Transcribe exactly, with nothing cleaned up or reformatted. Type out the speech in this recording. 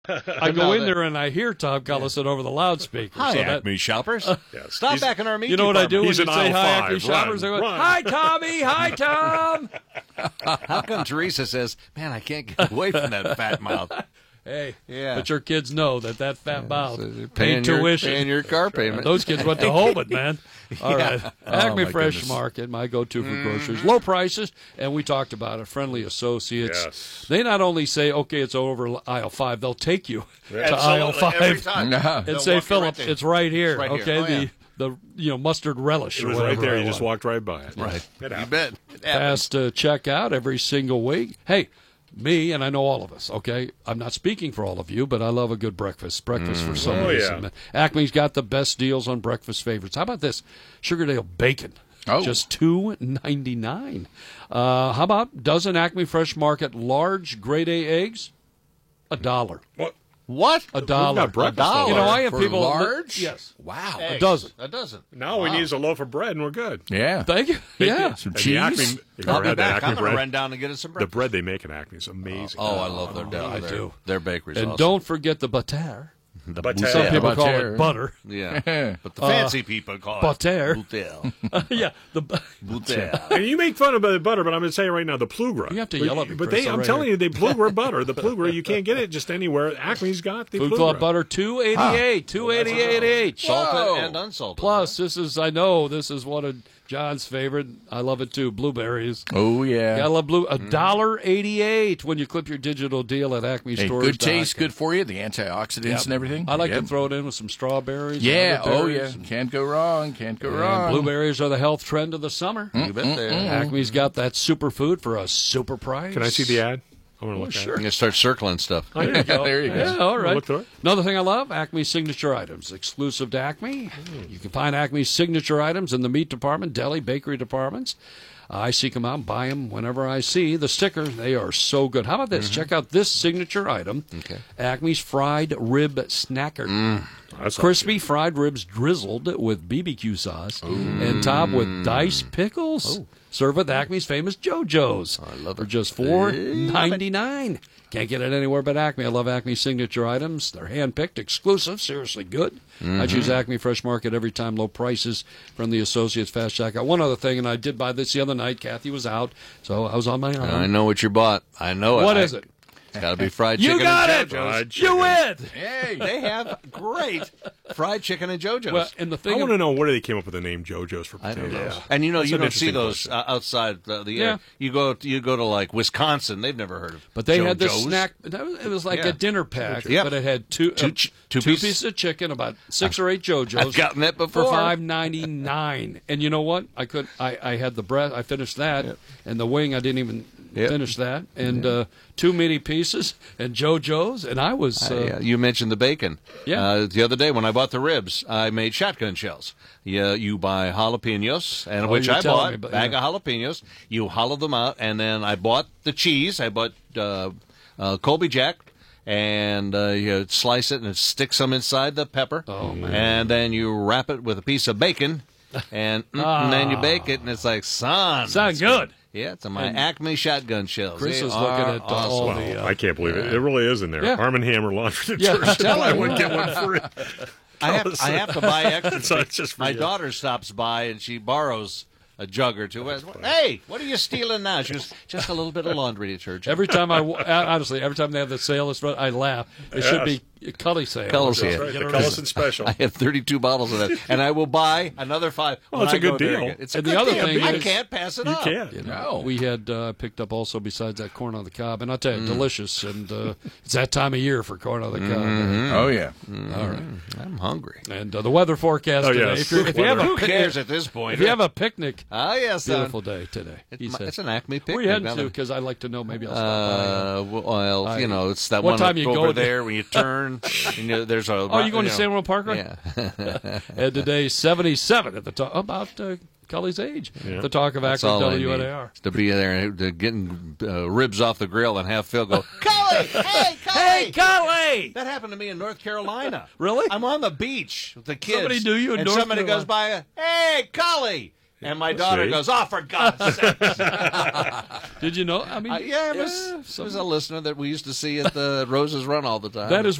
I go in there and I hear Tom Collison over the loudspeaker. Hi, so that, Acme shoppers. Yes. Stop He's- back in our meat you know what I do department. He's when you in say aisle hi, five. Acme shoppers? I Run, go, run. hi, Tommy. Hi, Tom. How come Teresa says, man, I can't get away from that fat mouth? Hey, Yeah. but your kids know that that fat mouth So they're paid paying your, tuition. paying your car payment. Those kids went to Hoban, man. All right. Acme Oh, my Fresh goodness. Market, my go-to for groceries. Low prices, and we talked about it. Friendly associates. Yes. They not only say, okay, it's over aisle five, they'll take you to Absolutely. aisle five Every time. No. and say, Philip, right it's right here. It's right here. okay, Oh, yeah. the, the you know mustard relish It or was whatever. right there. I You just want. walked right by it. Right. It You happened. bet. It happens. Fast to check out every single week. Hey, me, and I know all of us, okay? I'm not speaking for all of you, but I love a good breakfast. Breakfast for some Oh, reason. yeah. Acme's got the best deals on breakfast favorites. How about this? Sugardale bacon. Oh. Just two ninety-nine. Uh, how about dozen Acme Fresh Market large grade A eggs? A dollar. What? What? A dollar. got breakfast A dollar You know, I have for people large? Yes. Wow. A dozen. A dozen. Now we need is a loaf of bread and we're good. Yeah. Thank you. Yeah. Some And cheese. the Acme, you've I'll ever be had that back. Acme I'm going to bread? run down and get us some The bread. bread they make in Acme is amazing. Oh, I love their dough. I their, do. Their bakery's And awesome. don't forget the butter. The But, Boutet. uh, Some Yeah, people call butter. it butter. Yeah. But the fancy people call it butter. Boutet. yeah. The Boutet. And you make fun of the butter, but I'm going to say right now, the Plugra. You have to but, yell at me, But Chris, they, I'm already. telling you, they Plugra butter. The Plugra, you can't get it just anywhere. Acme's got the Food Plugra. Club butter two eighty-eight, two eighty-eight each. Salted Whoa. and unsalted. Plus, this is I know this is one of John's favorite. I love it too. Blueberries. Oh, yeah. Gotta love blue. A dollar eighty-eight when you clip your digital deal at Acme Hey, Stores. good taste, good for you. The antioxidants and everything. I like Yep. to throw it in with some strawberries. Yeah. and other Oh, yeah. berries. Can't go wrong. Can't go And wrong. blueberries are the health trend of the summer. You bet they are. Acme's got that superfood for a super price. Can I see the ad? I want to look sure. at I'm going to start circling stuff. it. Oh, there you go. There you go. Yeah, all right. Look through it. Another thing I love, Acme signature items, exclusive to Acme. You can find Acme signature items in the meat department, deli, bakery departments. I seek them out and buy them whenever I see the stickers. They are so good. How about this? Check out this signature item, Okay. Acme's fried rib snacker. That's Crispy fried ribs drizzled with B B Q sauce and topped with diced pickles. Served with Acme's famous JoJo's. I love it. For just four ninety-nine. Can't get it anywhere but Acme. I love Acme signature items. They're hand-picked, exclusive, seriously good. I choose Acme Fresh Market every time. Low prices from the Associates Fast Checkout. One other thing, and I did buy this the other night. Kathy was out, so I was on my own. I know what you bought. I know it. What I- is it? It's got to be fried You chicken got and it! JoJo's. Fried You win! Hey. They have great fried chicken and JoJo's. Well, and the I thing want to know where they came up with the name JoJo's for I don't potatoes. know. And you know, That's you an don't see interesting those question. uh, outside the, the Yeah. air. You go, you go to like Wisconsin. They've never heard of. But they had this JoJo's. snack. That was, it was like Yeah. a dinner pack, Yep. but it had two Two uh, ch- two two piece- pieces of chicken, about six or eight JoJo's. I've gotten that before. for five ninety nine. And you know what? I could. I, I had the breast. I finished that, and the wing. I didn't even Yep. finish that. And uh, two mini pieces and JoJo's, and I was. Uh, I, uh, you mentioned the bacon. Yeah. Uh, the other day when I bought the ribs, I made shotgun shells. You, you buy jalapenos, and Oh, which you're I telling bought, me, but, bag yeah. of jalapenos. You hollow them out, and then I bought the cheese. I bought uh, uh, Colby Jack. And uh, you slice it and it sticks some inside the pepper. Oh, man. And then you wrap it with a piece of bacon, and, mm, and then you bake it, and it's like, son. Sound that's good. Yeah, it's my Acme shotgun shells. Chris They is looking are at uh, awesome. all Wow, the. Uh, I can't believe it. It really is in there. Yeah. Arm and Hammer laundry Yeah, detergent. tell I me. would get one free. I have, I have to buy extra. So it's just for My you. daughter stops by and she borrows a jug or two. I said, hey, what are you stealing now? She goes, just a little bit of laundry detergent. every time I honestly, every time they have the sale, it's, I laugh. It should be Cully sale. Cully That's Yeah. right. Get The her Cullison special. I have thirty-two bottles of that, and I will buy another five. Well, when it's a I go good there deal. again. It's a And the good other deal. thing I is- can't pass it You up. can't. You know, we had uh, picked up also besides that corn on the cob, and I'll tell you, delicious, and uh, it's that time of year for corn on the cob. Oh, yeah. All right, I'm hungry. and uh, the weather forecast Oh, today. yes. If, you're, if you have a Who picnic, cares at this point? if you have a picnic, oh yes, son. beautiful day today. He It's, my- said. it's an Acme picnic. Where are you heading down to? there. Because I'd like to know. Maybe I'll stop Uh, well, I- you know, it's that what one time up you over go there there? when you turn. And, you know, there's a. by. Oh, you going to know, San Juan Parkway? Yeah. And today, seventy-seven at the top. About uh, Cully's age. Yeah. The talk of That's Acme all I W N need, A R. to be there and to getting uh, ribs off the grill and have Phil go, Cully, hey, Cully. Hey, Cully! That happened to me in North Carolina. Really? I'm on the beach with the kids. Somebody knew you in and North somebody goes by, hey, Cully. And my daughter See? goes, "Oh, for God's sake!" Did you know? I mean, Uh, yeah, it was, yeah, it some- was a listener that we used to see at the Roses Run all the time. that is